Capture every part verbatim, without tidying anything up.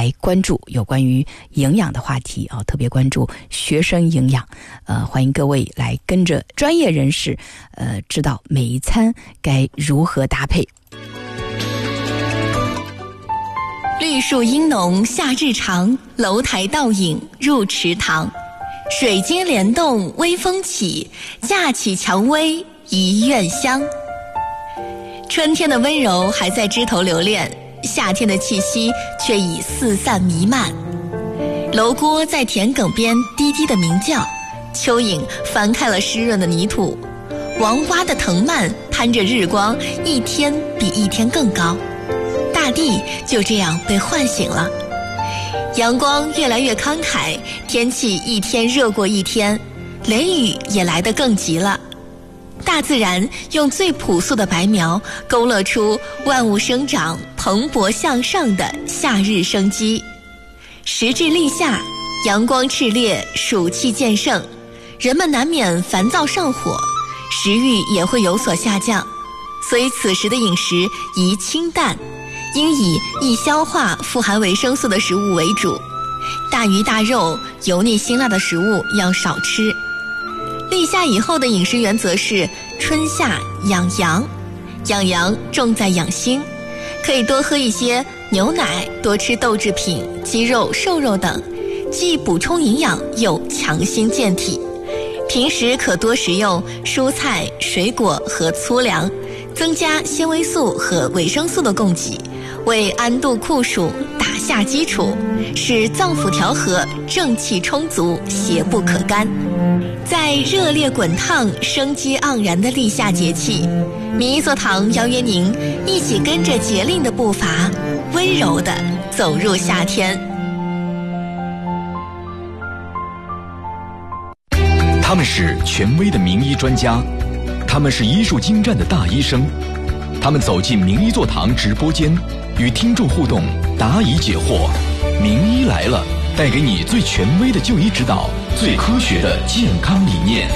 来关注有关于营养的话题啊，特别关注学生营养。呃，欢迎各位来跟着专业人士，呃，知道每一餐该如何搭配。 绿树阴浓夏日长，楼台倒影入池塘。水晶帘动微风起，架起蔷薇一院香。春天的温柔还在枝头留恋，夏天的气息却已四散弥漫。楼锅在田埂边低低的鸣叫，蚯蚓翻开了湿润的泥土，王蛙的藤蔓攀着日光，一天比一天更高。大地就这样被唤醒了，阳光越来越慷慨，天气一天热过一天，雷雨也来得更急了。大自然用最朴素的白描勾勒出万物生长蓬勃向上的夏日生机。时至立夏，阳光炽烈，暑气渐盛，人们难免烦躁上火，食欲也会有所下降，所以此时的饮食宜清淡，应以易消化、富含维生素的食物为主，大鱼大肉、油腻辛辣的食物要少吃。立夏以后的饮食原则是春夏养阳，养阳重在养心，可以多喝一些牛奶，多吃豆制品、鸡肉、瘦肉等，既补充营养又强心健体。平时可多食用蔬菜、水果和粗粮，增加纤维素和维生素的供给，为安度酷暑打下基础，使脏腑调和，正气充足，邪不可干。在热烈滚烫、生机盎然的立夏节气，民医座堂邀约您一起跟着节令的步伐，温柔地走入夏天。 他们是权威的名医专家，他们是医术精湛的大医生，他们走进名医座堂直播间，与听众互动，答疑解惑。名医来了，带给你最权威的就医指导，最科学的健康理念。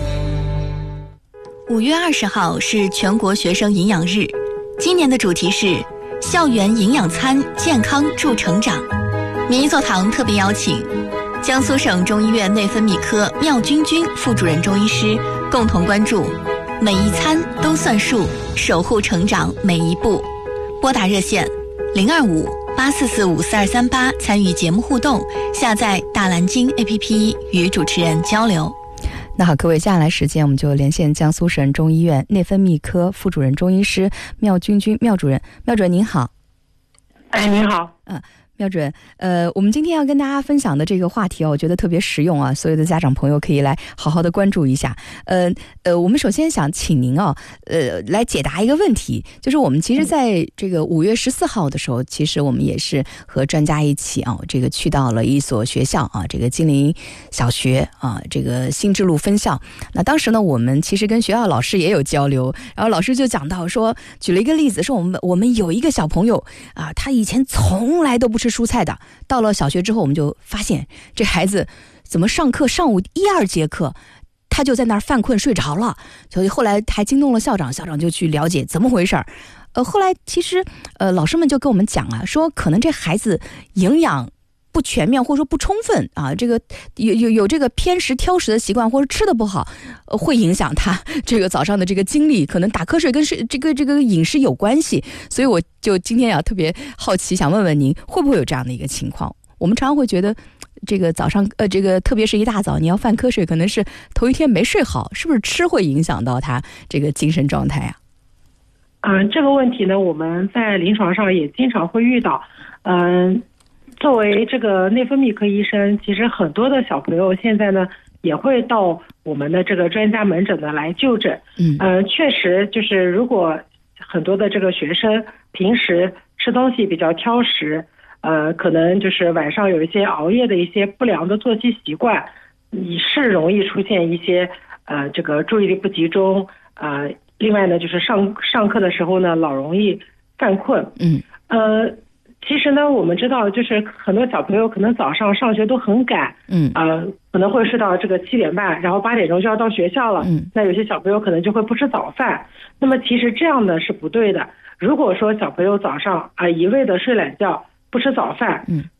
五月二十号是全国学生营养日，今年的主题是校园营养餐，健康助成长。民医座堂特别邀请江苏省中医院内分泌科缪君君副主任中医师共同关注每一餐都算数，守护成长每一步。拨打热线零二五八四四五四二三八参与节目互动，下载大蓝鲸 A P P 与主持人交流。 那好，各位，接下来时间我们就连线江苏省中医院内分泌科副主任中医师缪君君缪主任。缪主任您好。 哎，您好。 嗯。缪主任，呃，我们今天要跟大家分享的这个话题哦，我觉得特别实用啊，所有的家长朋友可以来好好的关注一下。呃呃，我们首先想请您啊，呃，来解答一个问题，就是我们其实在这个五月十四号的时候，其实我们也是和专家一起啊，这个去到了一所学校啊，这个金陵小学啊，这个新知路分校。那当时呢，我们其实跟学校老师也有交流，然后老师就讲到说，举了一个例子，说我们我们有一个小朋友啊，他以前从来都不吃蔬菜的，到了小学之后，我们就发现这孩子怎么上课上午一二节课，他就在那儿犯困睡着了，所以后来还惊动了校长，校长就去了解怎么回事儿。呃，后来其实呃老师们就跟我们讲啊，说可能这孩子营养不全面或者说不充分啊，这个有有有这个偏食挑食的习惯，或者吃的不好，呃，会影响他这个早上的这个精力，可能打瞌睡跟是这个这个饮食有关系。所以我就今天呀特别好奇，想问问您会不会有这样的一个情况？我们常常会觉得这个早上呃这个特别是一大早你要犯瞌睡，可能是头一天没睡好，是不是吃会影响到他这个精神状态啊？ 嗯、呃，这个问题呢，我们在临床上也经常会遇到。嗯、呃。作为这个内分泌科医生，其实很多的小朋友现在呢也会到我们的这个专家门诊呢来就诊。嗯，呃，确实就是如果很多的这个学生平时吃东西比较挑食，呃，可能就是晚上有一些熬夜的一些不良的作息习惯，你是容易出现一些呃这个注意力不集中，呃，另外呢就是上上课的时候呢老容易犯困。嗯，呃。其实呢，我们知道，就是很多小朋友可能早上上学都很赶，嗯，呃，可能会睡到这个七点半，然后八点钟就要到学校了，嗯，那有些小朋友可能就会不吃早饭。那么其实这样呢是不对的。如果说小朋友早上啊、呃、一味的睡懒觉，不吃早饭，嗯，